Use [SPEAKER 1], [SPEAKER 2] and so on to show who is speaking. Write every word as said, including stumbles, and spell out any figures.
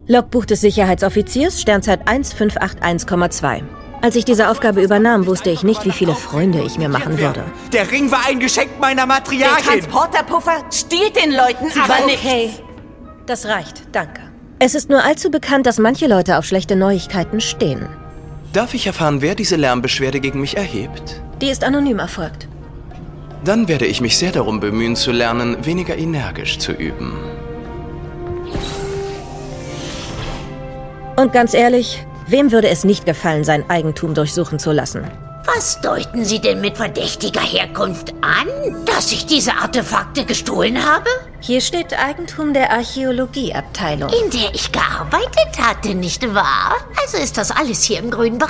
[SPEAKER 1] Logbuch des Sicherheitsoffiziers, Sternzeit eins fünf acht eins Komma zwei. Als ich diese Aufgabe übernahm, wusste ich nicht, wie viele Freunde ich mir machen würde.
[SPEAKER 2] Der Ring war ein Geschenk meiner Materialien.
[SPEAKER 3] Der Transporterpuffer stiehlt den Leuten aber nicht.
[SPEAKER 1] Okay, das reicht, danke. Es ist nur allzu bekannt, dass manche Leute auf schlechte Neuigkeiten stehen.
[SPEAKER 4] Darf ich erfahren, wer diese Lärmbeschwerde gegen mich erhebt?
[SPEAKER 1] Die ist anonym erfolgt.
[SPEAKER 4] Dann werde ich mich sehr darum bemühen, zu lernen, weniger energisch zu üben.
[SPEAKER 1] Und ganz ehrlich, wem würde es nicht gefallen, sein Eigentum durchsuchen zu lassen?
[SPEAKER 5] Was deuten Sie denn mit verdächtiger Herkunft an? Dass ich diese Artefakte gestohlen habe?
[SPEAKER 1] Hier steht Eigentum der Archäologieabteilung.
[SPEAKER 5] In der ich gearbeitet hatte, nicht wahr? Also ist das alles hier im grünen Bereich.